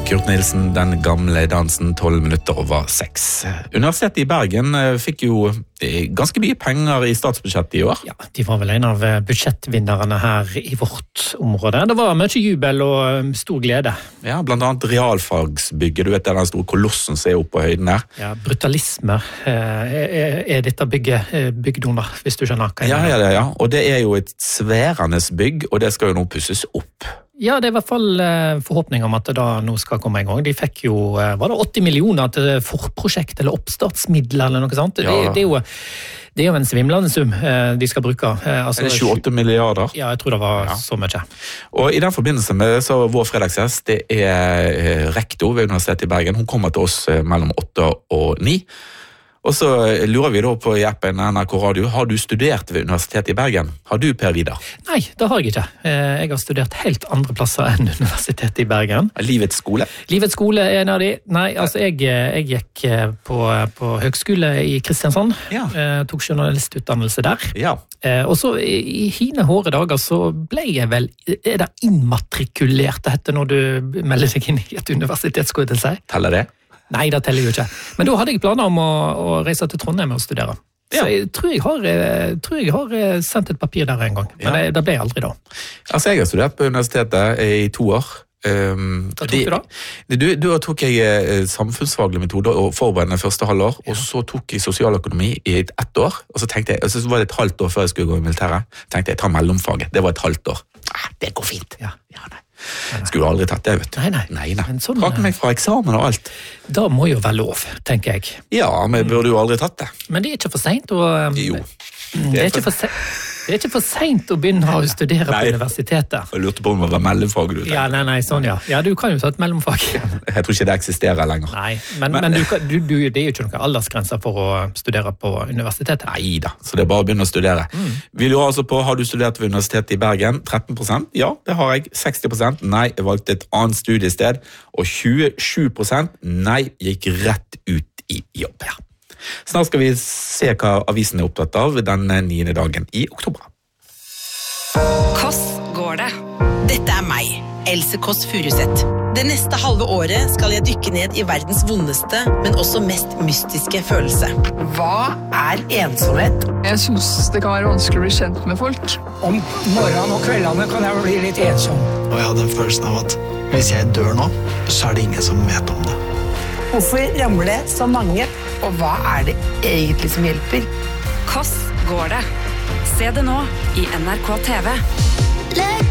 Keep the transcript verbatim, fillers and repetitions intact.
Kurt Nilsen, den gamle dansen, tolv minutter over seks. Universitetet i Bergen fikk jo ganske mye penger i statsbudsjettet i år. Ja, de var vel en av budsjettvinnerne her i vårt område. Det var mye jubel og stor glede. Ja, blant annet realfagsbygget, du vet den store kolossen som er oppe på høyden der. Ja, brutalisme er, er dette bygget bygd under, hvis du skjønner hva jeg ja, ja, ja, ja, og det er jo et sværende bygg, og det skal jo nå pusses opp. Ja, det er i hvert fall forhåpning om at det da nå skal komme en gang. De fikk jo, var det åtti millioner til forprosjekt eller oppstartsmidler eller noe sånt? Ja. Det, det, er jo, det er jo en svimlende sum de skal bruke. Altså, er det tjueåtte milliarder? Ja, jeg tror det var ja. Så mye. Og i den forbindelse med så vår fredagsgjest, det er rektor ved Universitetet i Bergen. Hun kommer til oss mellom åtte og ni. Og så lurer vi da på i appen N R K Radio, har du studert ved Universitetet i Bergen? Har du, Per Vidar? Nei, det har jeg ikke. Jeg har studert helt andre plasser enn Universitetet i Bergen. Livets skole? Livets skole er en av de. Nei, altså jeg, jeg gikk på, på høgskole i Kristiansand. Ja. Tok journalistutdannelse der. Ja. Og så i hine hårde dager så ble jeg vel, er det immatrikulert det heter når du melder deg inn i et universitet, skulle jeg til å si? Teller det? Nei, det teller jo ikke. Men da hadde jeg planer om å, å reise til Trondheim og studere. Ja. Så jeg tror jeg, har, jeg tror jeg har sendt et papir der en gang, men ja. det, det ble aldri da. Altså, jeg har studert på universitetet i to år. Um, Hva tok de, du da? Du, du tok jeg samfunnsfaglige metoder og forberedende første halvår, ja. Og så tok jeg sosialøkonomi i et ett år, og så tenkte jeg, og så var det et halvt år før jeg skulle gå i militæret, tenkte jeg, jeg tar mellomfaget, det var et halvt år. Ah, det går fint. Ja. Ja, nei. Skulle du aldri tatt det, vet du. Nei, nei. nei, nei. Men sånn, Trakk meg fra eksamen og alt. Da må jo være lov, tenker jeg. Ja, men burde jo aldri tatt det. Men det er ikke for sent å... Jo. Det er, ikke for se... det er ikke for sent å begynne å studere nei. På universitetet. Jeg lurte på om det var mellomfag du. Ja, nei, nei, sånn ja. Ja, du kan jo ta et mellomfag. Jeg tror ikke det eksisterer lenger. Nei, men, men, men du, du, du, det er jo ikke noen aldersgrenser for å studere på universitetet. Nei da, så det er bare å begynne å studere. Mm. Vi lurer altså på, har du studert ved Universitetet i Bergen? tretten prosent? Ja, det har jeg. seksti prosent? Nei, jeg valgte et annet studiested. Og tjuesju prosent? Nei, gikk rett ut i jobb. Ja. Snart skal vi se hva avisen er opptatt av denne niende dagen i oktober. Kåss går det. Dette er meg, Else Kåss Furuseth. Det neste halve året skal jeg dykke ned i verdens vondeste, men også mest mystiske følelse. Hva er ensomhet? Jeg synes det kan være vanskelig å bli kjent med folk. Om morgenen og kveldene kan jeg bli litt ensom. Og jeg hadde en følelsen av at hvis jeg dør nå, så er det ingen som vet om det. Hvorfor ramler det så mange? Og hva er det egentlig som hjelper? Kåss går det. Se det nå i N R K T V.